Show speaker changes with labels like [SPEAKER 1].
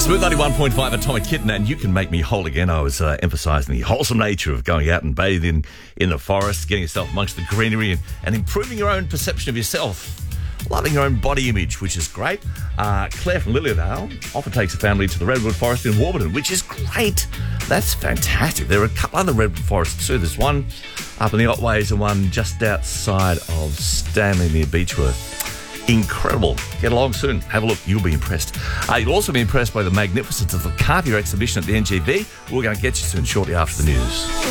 [SPEAKER 1] Smooth 91.5 Atomic Kitten, and you can make me whole again. I was emphasising the wholesome nature of going out and bathing in the forest, getting yourself amongst the greenery and improving your own perception of yourself. Loving your own body image, which is great. Claire from Lilydale often takes a family to the Redwood Forest in Warburton, which is great. That's fantastic. There are a couple other Redwood Forests too. There's one up in the Otways and one just outside of Stanley near Beechworth. Incredible. Get along soon. Have a look. You'll be impressed. You'll also be impressed by the magnificence of the Cartier exhibition at the NGV. We're going to get you soon, shortly after the news.